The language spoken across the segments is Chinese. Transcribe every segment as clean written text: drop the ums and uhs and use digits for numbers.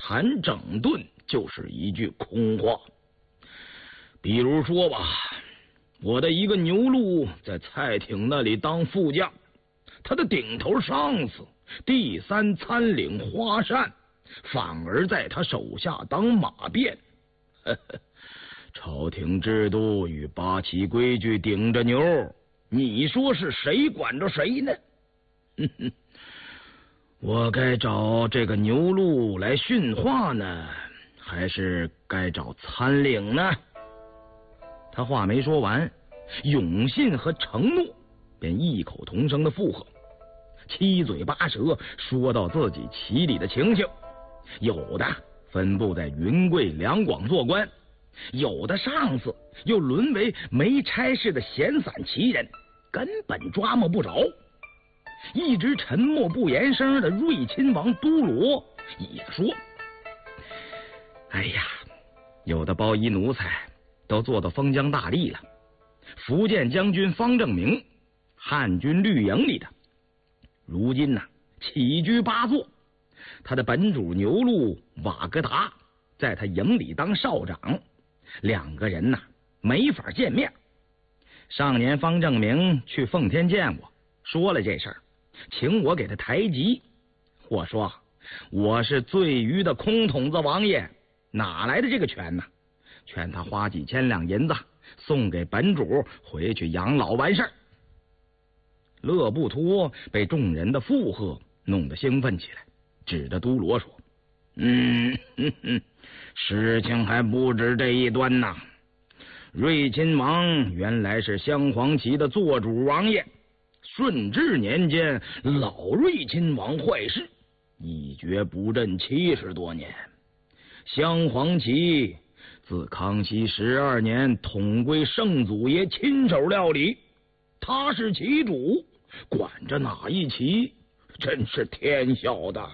谈整顿就是一句空话。比如说吧，我的一个牛录在蔡挺那里当副将，他的顶头上司第3参领花善反而在他手下当马便。朝廷制度与八旗规矩顶着牛，你说是谁管着谁呢？我该找这个牛录来训话呢，还是该找参领呢？他话没说完，永信和承诺便异口同声的附和，七嘴八舌说到自己旗里的情形。有的分布在云贵两广做官，有的上司又沦为没差事的闲散旗人，根本抓摸不着。一直沉默不言声的瑞亲王都罗也说：哎呀，有的包衣奴才都做到封疆大吏了，福建将军方正明，汉军绿营里的，如今呢起居八座，他的本主牛录瓦格达在他营里当少长，两个人呢没法见面。上年方正明去奉天见我，说了这事儿，请我给他抬级。我说我是醉鱼的空筒子王爷，哪来的这个权呢？劝他花几千两银子送给本主回去养老完事儿。勒布托被众人的附和弄得兴奋起来，指着都罗说：事情还不止这一端呐。瑞亲王原来是镶黄旗的做主王爷，顺治年间老瑞亲王坏事，一蹶不振70多年。镶黄旗自康熙12年统归圣祖爷亲手料理，他是旗主，管着哪一旗真是天晓得。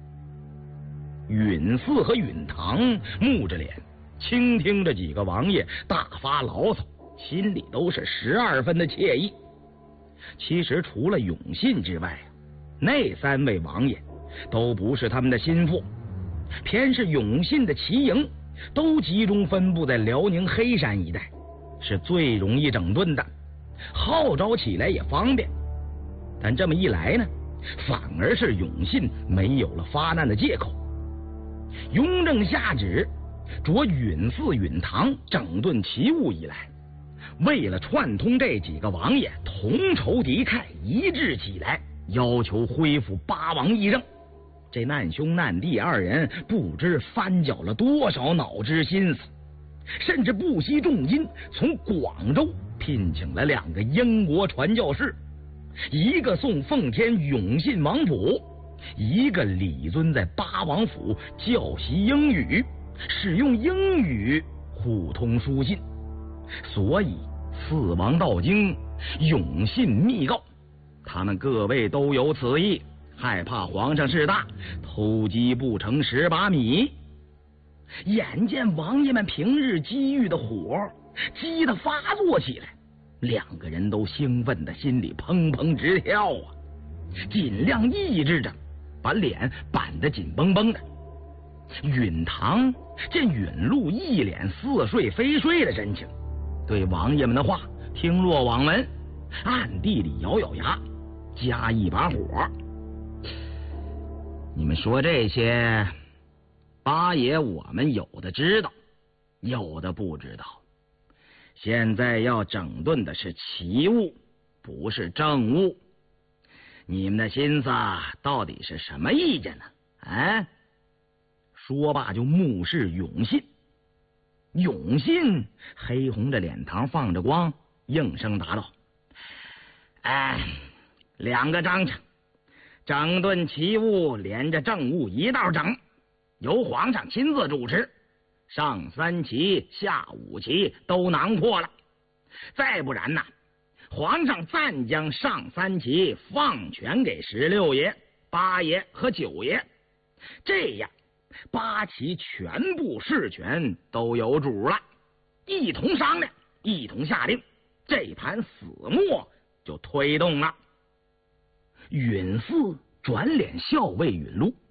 允嗣和允堂木着脸倾听着几个王爷大发牢骚，心里都是12分的惬意。其实除了永信之外，那3位王爷都不是他们的心腹，偏是永信的旗营都集中分布在辽宁黑山一带，是最容易整顿的，号召起来也方便。但这么一来呢，反而是永信没有了发难的借口。雍正下旨着允嗣允堂整顿旗务以来，为了串通这几个王爷同仇敌忾，一致起来要求恢复八王议政。这难兄难弟二人不知翻搅了多少脑汁心思，甚至不惜重金从广州聘请了2个英国传教士，一个送奉天永信王府，一个礼尊在八王府教习英语，使用英语互通书信。所以4王到京，永信密告，他们各位都有此意，害怕皇上势大，偷鸡不成蚀把米。眼见王爷们平日积郁的火激得发作起来，2个人都兴奋的心里砰砰直跳啊，尽量抑制着把脸板得紧绷绷的。允堂见允禄一脸似睡非睡的神情，对王爷们的话听若罔闻，暗地里咬咬牙，加一把火。你们说这些，八爷我们有的知道，有的不知道。现在要整顿的是旗务，不是政务。你们的心思到底是什么意见呢？啊！说罢就目视永信。永信黑红着脸膛放着光，应声答道：两个章程，整顿旗务连着政务一道整，由皇上亲自主持，上3旗下5旗都囊括了。再不然皇上暂将上3旗放权给16爷、8爷和9爷，这样8旗全部事权都有主了，一同商量，一同下令，这盘死磨就推动了。允嗣转脸笑谓允禄：